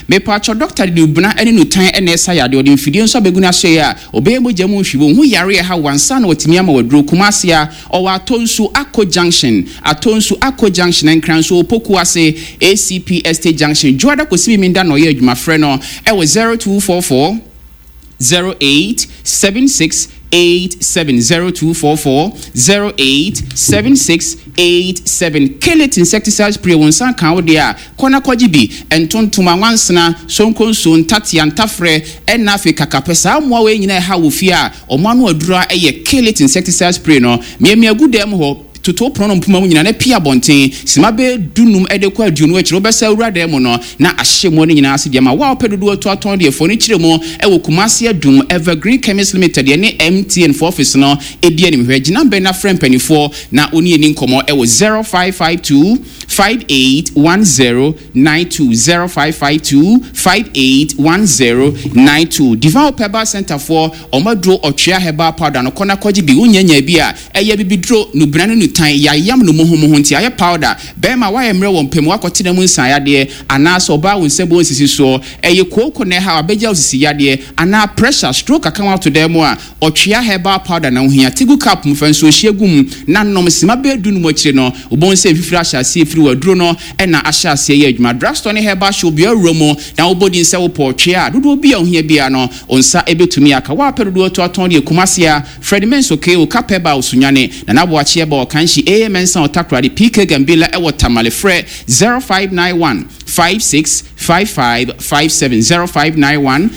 me pacho doctor de ubna ene no tan ene esa yade odi mfidie nso abeguna so ya obeye moja mu hwibo hu yare ha wansa na watimi ama waduro kumasia o wa tonsu Akko junction enkranso opoku ase ACP Estate Junction juada kosibi minda no ye adwuma frɛ no e wo 0244 087687 0244 087687 Kellet insecticide spray wonsan kan wo de a kona kwaji bi entontoma wansena sonkonso ntati antafre ena afi kakapesa amwa we nyina ha wo fi a omanu adura eye Kellet insecticide spray no miamia gudem ho toto prono mpuma nyina na pia bonten simabe dunum ede kwa aduonu akire obesa urade mo no na ahye mo nyina ase de ma wa opedodo to aton de fo ni kire mo e wo Kumasi adum Evergreen Chemist Limited ne MTN for office no edi anim hwagina be na friend panifo na oni eni nkomo e wo 0552 581092 0552 581092 Divine Peba Center for omadro otwea heba powder no kona kwaji bi unyanya bi a eye bibidro no brane no tan yayam no mohomoho nti aye powder be ma wa yemre won pem wakotena mu nsan yade ana so ba won sebo sisi so eye koko ne ha abeja osisi yade ana pressure stroke akan to dem a otwea heba powder na ohia tigu cap mfanso hiegum na nom sima be dunu mo kire no obon se fifira hyase firi waduro no na ahyase ye adwuma drugstore ne heba show bia romo na obodi nse wo potwea dodo bia ohia bia no onsa ebetumi aka wa pedodo to aton de Kumasia Fred Mensoke o kapeba osunyane na nabo ache ba kanshi AMNsa otakrade PK Gambila e watamale fre 0591 565557 0591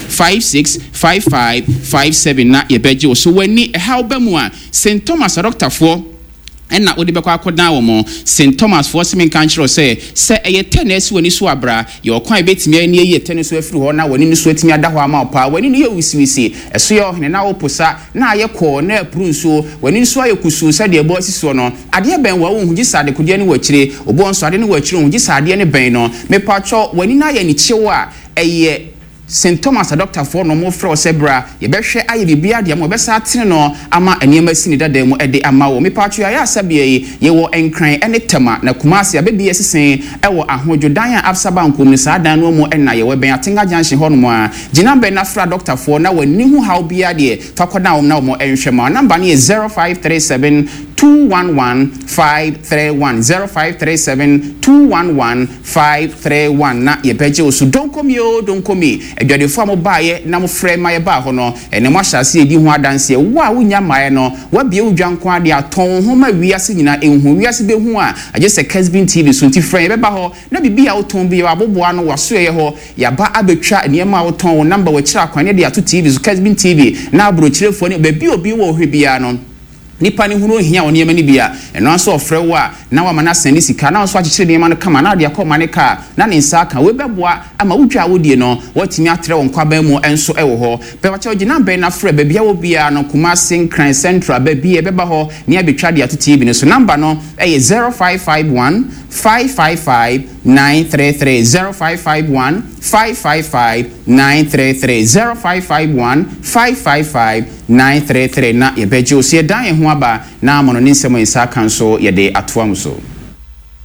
565557 na yebeje so wani e ha obamu a St Thomas Doctor for enna odi bekwa akodan wo mo St Thomas for simin kanchiro se eye tennis woni so abra ye okwan ebetimi ani eye tennis afiri ho na woni ni so atimi ada ho ama opa woni ni ye wisiwisi eso ye ohne na oposa na aye ko na apru so woni so aye kusu se de bo sisi no ade ben wa wo huji sade kode ni wachire obo nso ade ni wachire huji sade ni ben no me pacho woni na ye ni chiwa eye St Thomas Doctor for no more fro sebra ye behwe aye bibia de mo besa atene no ama aniema sini dada mu ede ama wo me patwa ya sabie ye wo enkran ene tema na Kumasi abebi esesen e wo ahodwodan a Absaba nkom ni sa dan no mu enna ye we ben atenga janhye ho no mu a gina ben na fra Doctor for na wani hu how bia de fakoda wo na wo enhwe ma number ne 0537 211 531 0537 211 531 na ye beje osu donkomi edwade fo mo baaye na mo frɛ maye ba ho no ene mo ahyase edi ho adanse wa wonya maye no wa bie udwanko ade aton ho ma wiase nyina enhu wiase be hu a aje se Kesbin TV so nti frɛ be ba ho na bibia woton bi aboboa no waso ye ho ya ba abetwa niema woton wo number wa kira kwan de ato TV so Kesbin TV na abro kirefo ne ba bi obi wo hwe bia no nipa ni hunu hia woni yema ni bia eno aso ofre wo a na wa mana send sika na aso akire ne yema no kama na de akoma ne ka na ne nsa ka we beboa ama wutwa wodie no watimi atre won kwaba mu enso ewo ho be wacha ogina be na frɛ ba bia wo bia no Kumasi Kran Central ba bia beba ho ne abetwa de ato TV ne so number no 0551 555 933 0551 555 933 0551 555 933 na yebeje osie dan ye ho aba na amono ne nsemo nsa kan so ye de atoa mu so